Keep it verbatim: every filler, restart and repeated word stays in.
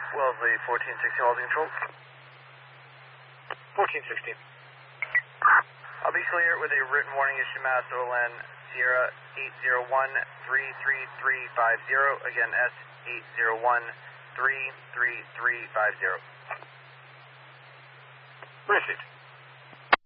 Wellesley, fourteen sixteen, Halsey Control. fourteen sixteen. I'll be clear with a written warning issue, Mass O L N Sierra eight zero one three three three five zero. Again, S eight zero one three three three five zero. Received.